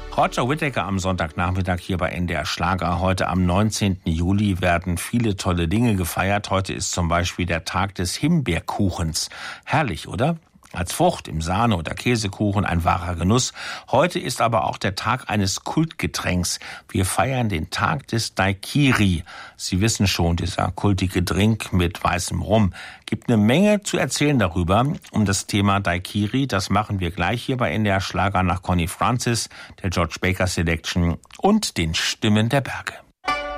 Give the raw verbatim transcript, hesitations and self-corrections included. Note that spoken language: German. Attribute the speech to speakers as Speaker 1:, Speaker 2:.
Speaker 1: Roger Whittaker am Sonntagnachmittag hier bei N D R Schlager. Heute am neunzehnten Juli werden viele tolle Dinge gefeiert. Heute ist zum Beispiel der Tag des Himbeerkuchens. Herrlich, oder? Als Frucht im Sahne- oder Käsekuchen ein wahrer Genuss. Heute ist aber auch der Tag eines Kultgetränks. Wir feiern den Tag des Daiquiri. Sie wissen schon, dieser kultige Drink mit weißem Rum. Gibt eine Menge zu erzählen darüber, um das Thema Daiquiri. Das machen wir gleich hier bei N D R Schlager nach Connie Francis, der George Baker Selection und den Stimmen der Berge.